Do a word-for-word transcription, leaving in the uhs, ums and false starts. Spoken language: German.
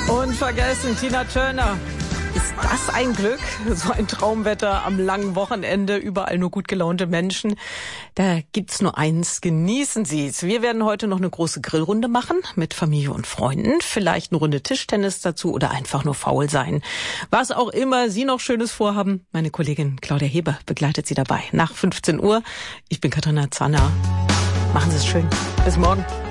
Unvergessen, Tina Turner. Ist das ein Glück? So ein Traumwetter am langen Wochenende, überall nur gut gelaunte Menschen. Da gibt's nur eins, genießen Sie es. Wir werden heute noch eine große Grillrunde machen mit Familie und Freunden. Vielleicht eine Runde Tischtennis dazu oder einfach nur faul sein. Was auch immer Sie noch Schönes vorhaben, meine Kollegin Claudia Heber begleitet Sie dabei. Nach fünfzehn Uhr. Ich bin Katharina Zanner. Machen Sie es schön. Bis morgen.